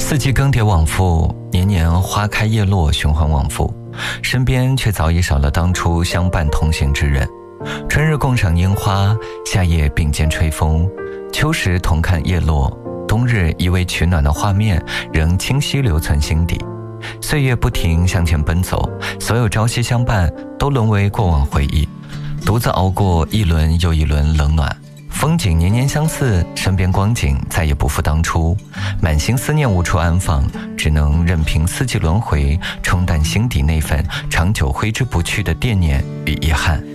四季更迭往复，年年花开叶落，循环往复，身边却早已少了当初相伴同行之人。春日共赏樱花，夏夜并肩吹风，秋时同看叶落，冬日依偎取暖的画面仍清晰留存心底。岁月不停向前奔走，所有朝夕相伴都沦为过往回忆，独自熬过一轮又一轮冷暖。风景年年相似，身边光景再也不复当初，满心思念无处安放，只能任凭四季轮回冲淡心底那份长久挥之不去的惦念与遗憾。